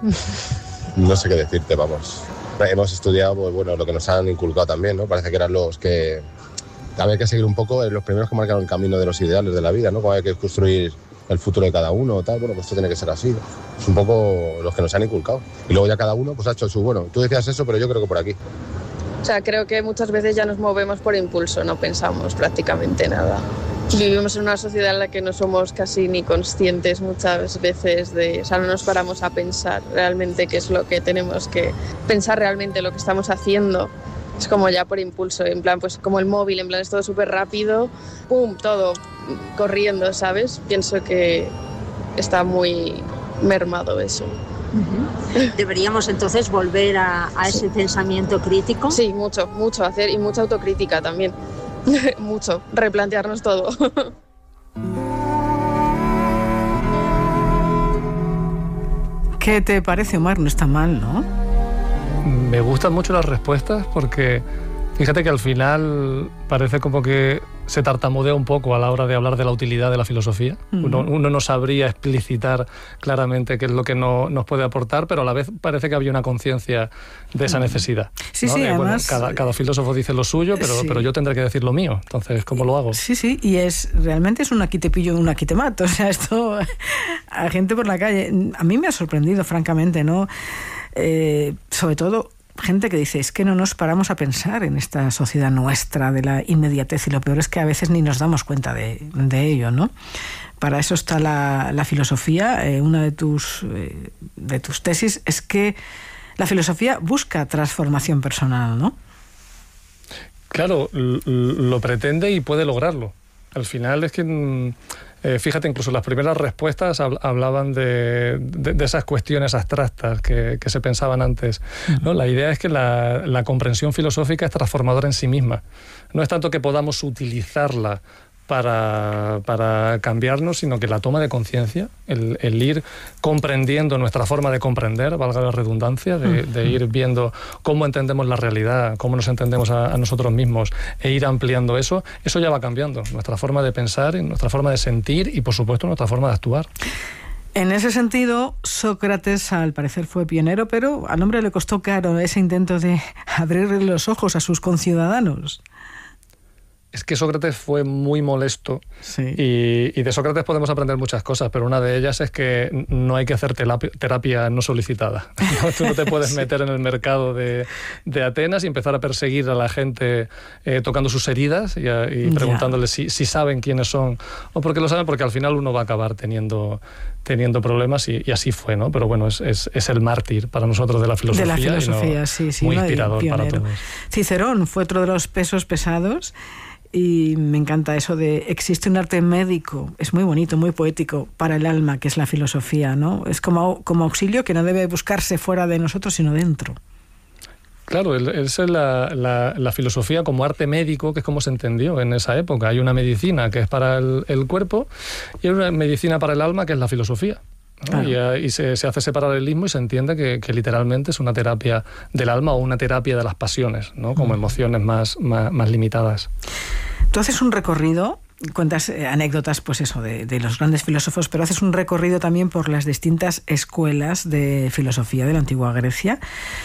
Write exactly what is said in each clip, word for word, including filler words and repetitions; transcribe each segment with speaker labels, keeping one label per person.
Speaker 1: No sé qué decirte, vamos. Hemos estudiado, pues, bueno, lo que nos han inculcado también, ¿no? Parece que eran los que... Había que seguir un poco los primeros que marcaron el camino de los ideales de la vida, ¿no? Como hay que construir el futuro de cada uno, tal, bueno, pues esto tiene que ser así. Es un poco los que nos han inculcado. Y luego ya cada uno pues ha hecho su, bueno, tú decías eso, pero yo creo que por aquí.
Speaker 2: O sea, creo que muchas veces ya nos movemos por impulso, no pensamos prácticamente nada. Vivimos en una sociedad en la que no somos casi ni conscientes muchas veces de... O sea, no nos paramos a pensar realmente qué es lo que tenemos que pensar realmente, lo que estamos haciendo. Es como ya por impulso, en plan, pues como el móvil, en plan, es todo súper rápido, pum, todo corriendo, ¿sabes? Pienso que está muy mermado eso.
Speaker 3: Uh-huh. ¿Deberíamos entonces volver a, a ese sí. pensamiento crítico?
Speaker 2: Sí, mucho, mucho hacer y mucha autocrítica también. Mucho, replantearnos todo.
Speaker 4: ¿Qué te parece, Omar? No está mal, ¿no?
Speaker 5: Me gustan mucho las respuestas porque fíjate que al final parece como que se tartamudea un poco a la hora de hablar de la utilidad de la filosofía. Uh-huh. Uno, uno no sabría explicitar claramente qué es lo que no, nos puede aportar, pero a la vez parece que había una conciencia de esa necesidad.
Speaker 4: Sí,
Speaker 5: ¿no?
Speaker 4: sí,
Speaker 5: de,
Speaker 4: además...
Speaker 5: Bueno, cada, cada filósofo dice lo suyo, pero, sí. pero yo tendré que decir lo mío. Entonces, ¿cómo lo hago?
Speaker 4: Sí, sí, y es realmente es un aquí te pillo, un aquí te mato. O sea, esto a gente por la calle... A mí me ha sorprendido, francamente, ¿no? Eh, sobre todo... Gente que dice, es que no nos paramos a pensar en esta sociedad nuestra de la inmediatez, y lo peor es que a veces ni nos damos cuenta de, de ello, ¿no? Para eso está la, la filosofía. Eh, una de tus, eh, de tus tesis es que la filosofía busca transformación personal, ¿no?
Speaker 5: Claro, lo pretende y puede lograrlo. Al final es que... Eh, fíjate, incluso las primeras respuestas hablaban de, de, de esas cuestiones abstractas que, que se pensaban antes, ¿no? La idea es que la, la comprensión filosófica es transformadora en sí misma. No es tanto que podamos utilizarla para, para cambiarnos, sino que la toma de conciencia, el, el ir comprendiendo nuestra forma de comprender, valga la redundancia, de, de ir viendo cómo entendemos la realidad, cómo nos entendemos a, a nosotros mismos, e ir ampliando eso, eso ya va cambiando nuestra forma de pensar, nuestra forma de sentir y, por supuesto, nuestra forma de actuar.
Speaker 4: En ese sentido, Sócrates al parecer fue pionero, pero al hombre le costó caro ese intento de abrirle los ojos a sus conciudadanos.
Speaker 5: Es que Sócrates fue muy molesto,
Speaker 4: sí.
Speaker 5: y, y de Sócrates podemos aprender muchas cosas, pero una de ellas es que no hay que hacer terapia, terapia no solicitada. ¿No? Tú no te puedes sí. meter en el mercado de, de Atenas y empezar a perseguir a la gente eh, tocando sus heridas y, a, y preguntándoles si, si saben quiénes son o por qué lo saben, porque al final uno va a acabar teniendo, teniendo problemas, y, y así fue, ¿no? Pero bueno, es, es, es el mártir para nosotros de la filosofía.
Speaker 4: De la filosofía,
Speaker 5: no,
Speaker 4: sí, sí.
Speaker 5: Muy
Speaker 4: no,
Speaker 5: inspirador para todos.
Speaker 4: Cicerón fue otro de los pesos pesados. Y me encanta eso de existe un arte médico, es muy bonito, muy poético, para el alma, que es la filosofía, ¿no? Es como, como auxilio que no debe buscarse fuera de nosotros, sino dentro.
Speaker 5: Claro, es la, la, la filosofía como arte médico, que es como se entendió en esa época. Hay una medicina que es para el, el cuerpo y hay una medicina para el alma, que es la filosofía. ¿no? Claro. Y, y se, se hace ese paralelismo y se entiende que, que literalmente es una terapia del alma o una terapia de las pasiones, ¿no? Como mm. emociones más, más, más limitadas.
Speaker 4: Tú haces un recorrido, cuentas anécdotas, pues eso, de, de los grandes filósofos, pero haces un recorrido también por las distintas escuelas de filosofía de la antigua Grecia,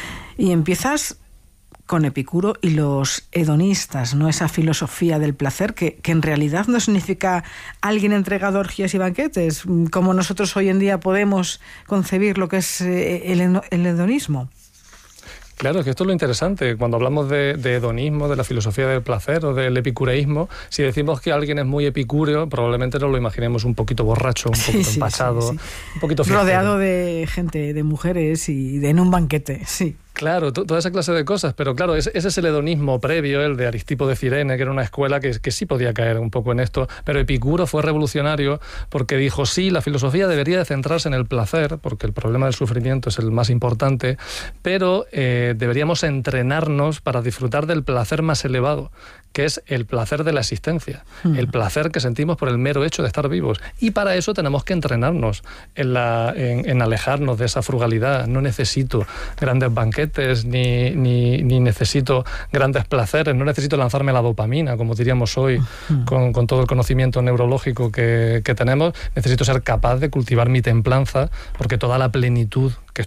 Speaker 4: y empiezas con Epicuro y los hedonistas, ¿no? Esa filosofía del placer que, que en realidad no significa alguien entregado a orgías y banquetes, como nosotros hoy en día podemos concebir lo que es el, el hedonismo.
Speaker 5: Claro, es que esto es lo interesante. Cuando hablamos de, de hedonismo, de la filosofía del placer o del epicureísmo, si decimos que alguien es muy epicúreo, probablemente nos lo imaginemos un poquito borracho, un
Speaker 4: sí,
Speaker 5: poquito
Speaker 4: sí,
Speaker 5: empachado,
Speaker 4: sí, sí.
Speaker 5: un poquito fiestero.
Speaker 4: Rodeado de gente, de mujeres y de, en un banquete, sí.
Speaker 5: Claro, t- toda esa clase de cosas, pero claro, ese, ese es el hedonismo previo, el de Aristipo de Cirene, que era una escuela que, que sí podía caer un poco en esto, pero Epicuro fue revolucionario porque dijo, sí, la filosofía debería de centrarse en el placer, porque el problema del sufrimiento es el más importante, pero eh, deberíamos entrenarnos para disfrutar del placer más elevado, que es el placer de la existencia, mm. el placer que sentimos por el mero hecho de estar vivos. Y para eso tenemos que entrenarnos en, la, en, en alejarnos de esa frugalidad. No necesito grandes banquetes, ni, ni, ni necesito grandes placeres, no necesito lanzarme la dopamina, como diríamos hoy, mm. con, con todo el conocimiento neurológico que, que tenemos. Necesito ser capaz de cultivar mi templanza, porque toda la plenitud que